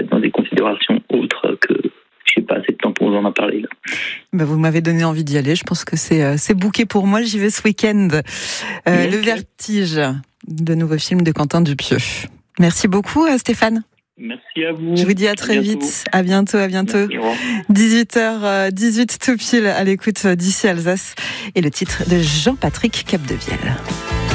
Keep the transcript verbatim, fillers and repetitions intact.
fait, dans des considérations autres que, je sais pas, c'est le temps pour vous en parler là. Bah vous m'avez donné envie d'y aller. Je pense que c'est euh, c'est booké pour moi. J'y vais ce week-end. Euh, okay. Le Vertige, le nouveau film de Quentin Dupieux. Merci beaucoup, Stéphane. Merci à vous. Je vous dis à très à vite. À bientôt, à bientôt. dix-huit heures dix-huit tout pile à l'écoute d'Ici Alsace et le titre de Jean-Patrick Capdevielle.